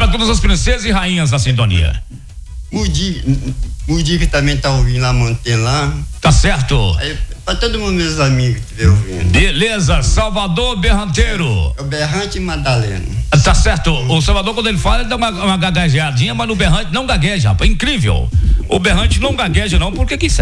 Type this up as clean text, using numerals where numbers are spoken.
Para todas as princesas e rainhas na sintonia. O dia que também tá ouvindo lá, mantendo lá. Tá certo. Aí, pra todo mundo, meus amigos que estiver ouvindo. Beleza, Salvador Berranteiro. É o Berrante e Madalena. Tá certo. O Salvador, quando ele fala, ele dá uma gaguejadinha, mas no Berrante não gagueja, rapaz. Incrível. O Berrante não gagueja, não, porque que